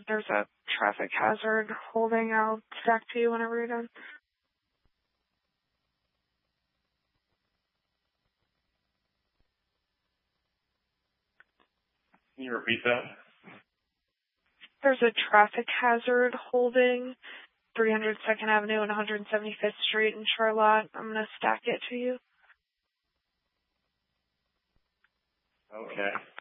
There's a traffic hazard holding. I'll stack to you whenever you're done. Can you repeat that? There's a traffic hazard holding 302nd Avenue and 175th Street in Charlotte. I'm going to stack it to you. Okay.